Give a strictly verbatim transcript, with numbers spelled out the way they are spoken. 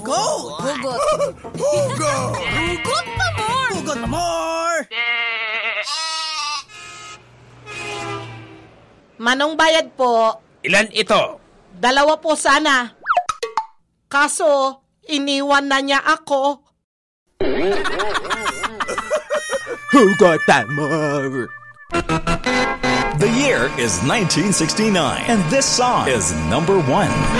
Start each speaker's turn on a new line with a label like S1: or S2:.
S1: Hugot!
S2: Hugot.
S1: Hugot!
S2: Hugot pa more!
S1: Hugot pa more!
S2: Manong bayad po.
S3: Ilan ito?
S2: Dalawa po sana. Kaso, iniwan na niya ako.
S1: Hugot pa more!
S4: The year is nineteen sixty-nine, and this song is number one.